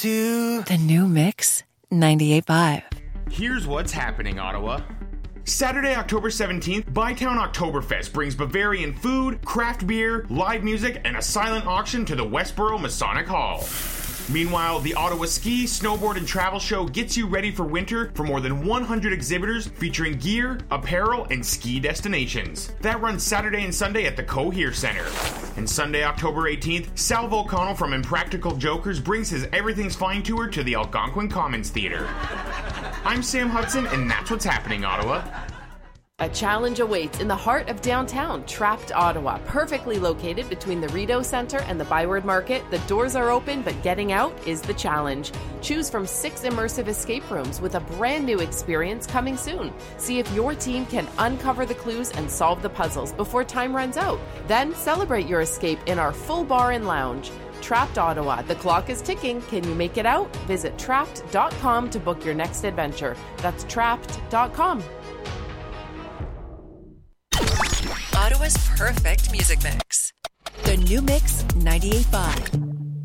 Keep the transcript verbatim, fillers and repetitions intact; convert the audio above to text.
to The new Mix ninety-eight point five. Here's what's happening, Ottawa. Saturday, October seventeenth, Bytown Oktoberfest brings Bavarian food, craft beer, live music, and a silent auction to the Westboro Masonic Hall. Meanwhile, the Ottawa Ski, Snowboard, and Travel Show gets you ready for winter for more than one hundred exhibitors featuring gear, apparel, and ski destinations. That runs Saturday and Sunday at the Cohere Center. And Sunday, October eighteenth, Sal Volcano from Impractical Jokers brings his Everything's Fine tour to the Algonquin Commons Theatre. I'm Sam Hudson, and that's what's happening, Ottawa. A challenge awaits in the heart of downtown, Trapped Ottawa, perfectly located between the Rideau Centre and the Byward Market. The doors are open, but getting out is the challenge. Choose from six immersive escape rooms with a brand new experience coming soon. See if your team can uncover the clues and solve the puzzles before time runs out. Then celebrate your escape in our full bar and lounge. Trapped Ottawa. The clock is ticking. Can you make it out? Visit trapped dot com to book your next adventure. That's trapped dot com. Ottawa's perfect music mix. The new Mix ninety-eight point five.